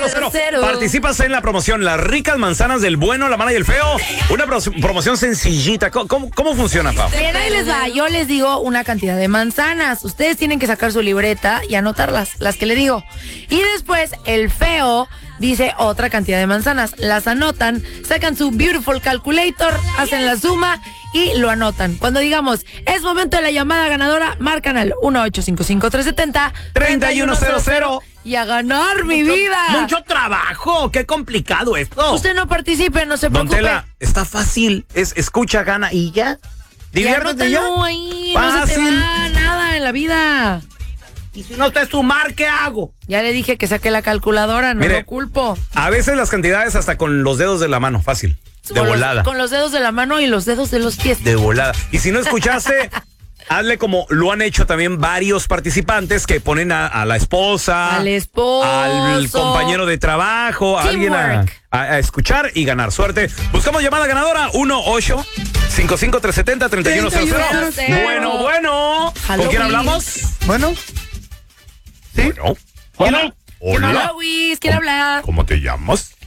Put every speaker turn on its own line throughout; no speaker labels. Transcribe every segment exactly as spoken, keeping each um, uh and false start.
cero cero. Participas en la promoción Las ricas manzanas del bueno, la mala y el feo. Una pro- promoción sencillita. ¿Cómo, cómo, cómo funciona, Pau?
Bien, ahí les va. Yo les digo una cantidad de manzanas. Ustedes tienen que sacar su libreta y anotarlas, las que le digo. Y después el feo dice otra cantidad de manzanas. Las anotan, sacan su Beautiful Calculator, hacen la suma y lo anotan. Cuando digamos, es momento de la llamada ganadora, marcan al uno ocho cinco cinco, tres siete cero, tres uno cero cero y a ganar mi vida.
Mucho trabajo, qué complicado esto.
Usted no participe, no se
Don
preocupe.
Tela, está fácil. Es escucha, gana y ya. Diviértete ya.
No, ahí, no se te
Fácil.
va nada en la vida.
Y si no te sumar, ¿qué hago?
Ya le dije que saque la calculadora, no
Mire,
lo culpo.
A veces las cantidades hasta con los dedos de la mano, fácil. De
Con los-
volada.
con los dedos de la mano y los dedos de los pies.
De volada. Y si no escuchaste, hazle como lo han hecho también varios participantes que ponen a, a la esposa,
Al esposo.
al compañero de trabajo, a alguien a,
Teamwork.
a- a escuchar y ganar. Suerte. Buscamos llamada ganadora uno ocho cinco cinco tres siete cero, tres uno cero cero.
cero.
Bueno, bueno. ¿Con
Hello,
quién
Luis.
hablamos?
Bueno,
Sí. Bueno.
Hola,
Hola.
Luis, ¿quién habla?
¿Cómo te llamas?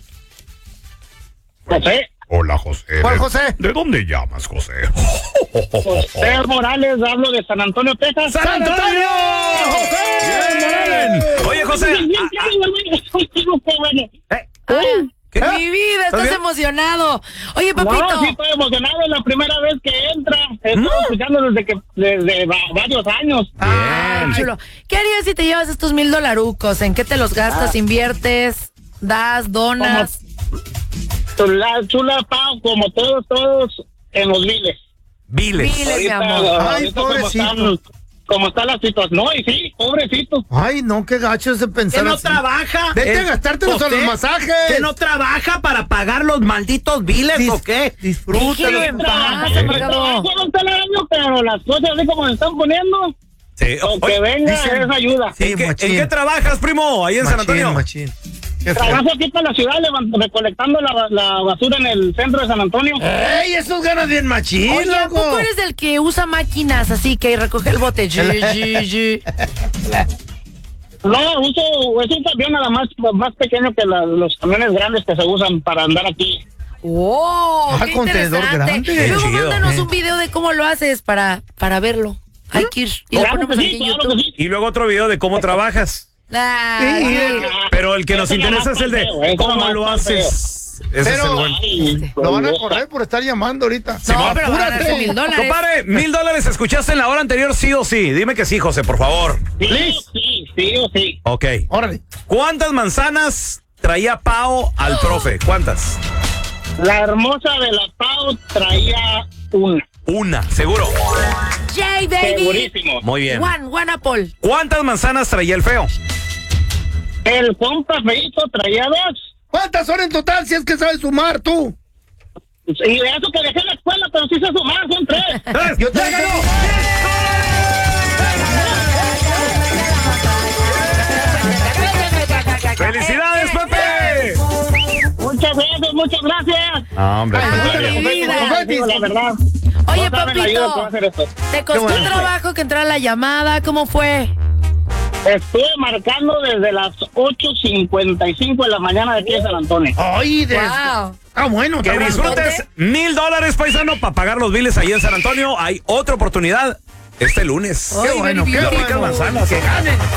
José,
Hola, José.
¿cuál
¿De-
José?
¿De dónde llamas, José?
José Morales, hablo de San Antonio, Texas.
¡San Antonio! Bien. Oye, José. ah, ah,
Ah,
¿Qué?
Mi vida,
¿Estás
estás
bien?
emocionado. Oye,
No,
papito.
sí estoy emocionado, es la primera vez que entra. Estoy escuchando desde que desde va- varios años.
Ah,
Bien.
chulo. ¿Qué harías si te llevas estos mil dolarucos? ¿En qué te los gastas? ¿Inviertes? ¿Das? ¿Donas?
La chula Pau, como todos, todos en los miles.
Viles.
Viles, mi
Ahorita,
amor.
Ay,
ahorita como
pobrecito.
están- como está la situación. No, y sí, pobrecito.
Ay, no, qué gacho ese
Que
pensar
no
así.
trabaja.
Vete
Eh,
a gastártelos a
José,
los masajes.
Que no trabaja para pagar los malditos biles,
Dis-
¿o qué?
Disfrútalo.
Déjelo en paz, amargado.
Trabajo, don Telaraño, pero las cosas así como se están poniendo,
Sí.
con
Oye,
que venga
dicen-
es ayuda.
Sí,
¿en, qué,
machín.
en qué trabajas, primo? Ahí en San
Machín,
Antonio.
machín. Qué feo.
Trabajo aquí para la ciudad, levan- recolectando la, la basura en el centro de San Antonio.
¡Ey, esos ganas bien machín,
Oye, ¿a
loco!
poco eres del que usa máquinas así que recoge el bote? Yi, yi, yi.
No, uso, es un camión nada más, más pequeño que la- los camiones grandes que se usan para andar aquí.
¡Oh!
Ah,
¡Qué
contenedor
interesante!
grande.
Qué
Luego
chido.
mándanos
Eh.
un video de cómo lo haces para, para verlo. Hay que ir. Y lo
Claro
ponemos
que
aquí
sí,
en
claro
YouTube.
que sí.
Y luego otro video de cómo trabajas.
Ah,
Sí,
ah,
Pero el que nos
Eso no
interesa
va
es el de
feo, eso
cómo
no
lo
va
haces. Ese es el
Pero-
bueno.
Ay,
Lo van a
pues,
correr por estar llamando ahorita.
no,
Simón,
pero van a
apúrate.
darse mil dólares.
Compadre, mil dólares escuchaste en la hora anterior, sí o sí. Dime que sí, José, por favor.
Sí,
Please.
sí, sí o sí.
Ok.
Órale.
¿Cuántas manzanas traía Pao al profe? ¿Cuántas?
La hermosa de la Pau traía una.
Una, seguro.
Jay, baby.
Segurísimo.
Muy bien.
One, one apple.
¿Cuántas manzanas traía el feo?
El compa feito traía dos.
¿Cuántas son en total si es que sabes sumar tú?
Y eso que dejé en la escuela, pero sí se sumaron, son tres.
Yo te
¡Ya ganó! ¡Felicidades, Pepe!
Muchas gracias, muchas gracias.
Ah, hombre,
Ay,
contrario.
mi vida.
Digo, la verdad.
Oye,
No saben la ayuda que va a
papito,
hacer esto.
¿te costó
bueno.
trabajo que entrara la llamada? ¿Cómo fue?
Estuve marcando desde las ocho cincuenta y cinco de la mañana de aquí de San Antonio.
Ay, de
Wow.
Ah, bueno.
Que
está bueno.
disfrutes mil dólares, paisano, para pagar los biles ahí en San Antonio. Hay otra oportunidad este lunes.
Qué bueno, qué
Ay,
Las ricas
bueno.
manzanas.
Que ganen.